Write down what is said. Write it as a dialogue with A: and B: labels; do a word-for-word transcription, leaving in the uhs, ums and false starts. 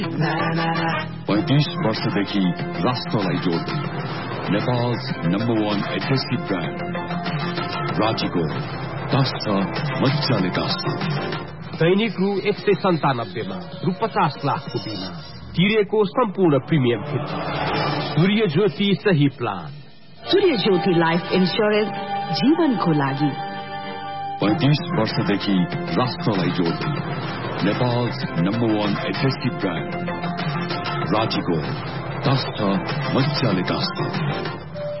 A: पैंतीस वर्षदेखि राष्ट्रलाई जोड्दै Nepal's number one adhesive brand राजीको दस छ मजाले दस
B: दैनिक रु एक सय सन्तानब्बेमा रु पचास लाखको बिमा तिरेको सम्पूर्ण प्रिमियम फिर्ती। सूर्य ज्योति सही प्लान।
C: सूर्य ज्योति लाइफ इन्स्योरेन्स जीवनको लागि।
A: पैंतीस वर्षदेखि राष्ट्रलाई जोड्दै Nepal's number one adhesive brand राजीको दस छ मजाले दस